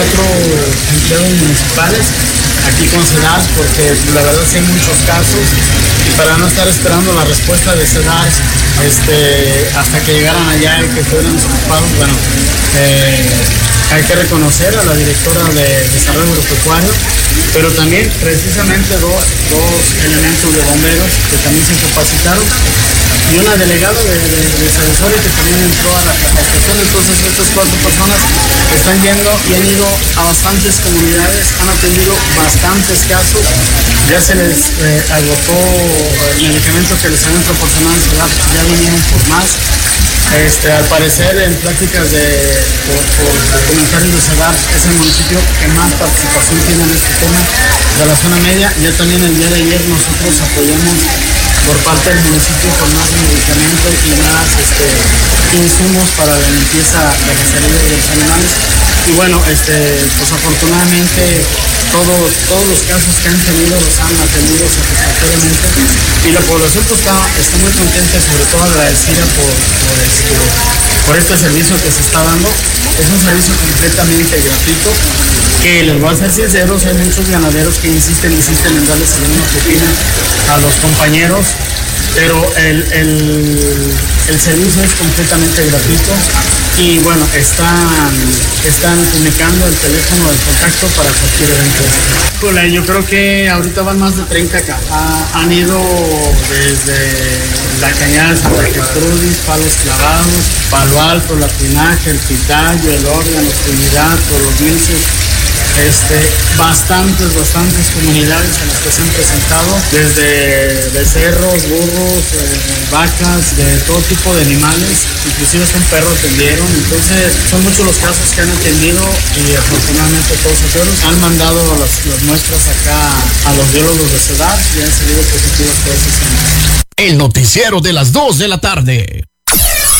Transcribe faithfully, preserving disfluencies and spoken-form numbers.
cuatro empleados municipales aquí con SEDAR, porque la verdad sí hay muchos casos, y para no estar esperando la respuesta de SEDAR este, hasta que llegaran allá y que estuvieran ocupados, bueno, eh, hay que reconocer a la directora de Desarrollo Agropecuario, pero también precisamente dos, dos elementos de bomberos que también se capacitaron, y una delegada de, de, de Sedesori que también entró a la capacitación. Entonces estas cuatro personas están yendo y han ido a bastantes comunidades, han atendido bastantes casos, ya se les eh, agotó el medicamento que les habían proporcionado en SEDAR, ya vinieron por más. Este, al parecer, en pláticas de, por, por comentarios de SEDAR, es el municipio que más participación tiene en este tema de la zona media. Ya también el día de ayer nosotros apoyamos por parte del municipio con más medicamentos y más este, insumos para la limpieza de las heridas de los animales. Y bueno, este, pues afortunadamente todos, todos los casos que han tenido los han atendido satisfactoriamente, y la población pues, está, está muy contenta, sobre todo agradecida por, por, este, por este servicio que se está dando. Es un servicio completamente gratuito, que les voy a ser sinceros, hay muchos ganaderos que insisten, insisten en darles alguna propina a los compañeros, pero el, el, el servicio es completamente gratuito. Y bueno, están, están comunicando el teléfono de contacto para cualquier evento. Híjole, yo creo que ahorita van más de treinta acá. Ah, han ido desde la cañada de Santa Gertrudis, Palos Clavados, Palo Alto, La Tinaja, El Pitayo, El Órgano, Trinidad, Los Dulces. Este, bastantes, bastantes comunidades en las que se han presentado, desde becerros, burros, eh, vacas, de todo tipo de animales, inclusive hasta un perro atendieron. Entonces son muchos los casos que han atendido, y afortunadamente todos ellos han mandado las, las muestras acá a los biólogos de SEDAR y han salido positivos todos esos años. El noticiero de las dos de la tarde.